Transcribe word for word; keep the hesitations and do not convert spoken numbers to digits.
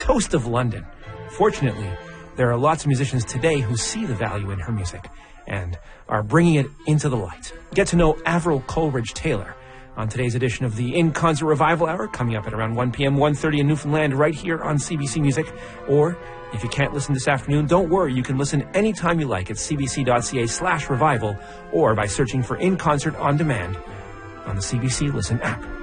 toast of London. Fortunately, there are lots of musicians today who see the value in her music and are bringing it into the light. Get to know Avril Coleridge-Taylor on today's edition of the In Concert Revival Hour, coming up at around one p.m., one thirty in Newfoundland, right here on C B C Music. Or, if you can't listen this afternoon, don't worry, you can listen anytime you like at cbc.ca slash revival or by searching for In Concert On Demand on the C B C Listen app.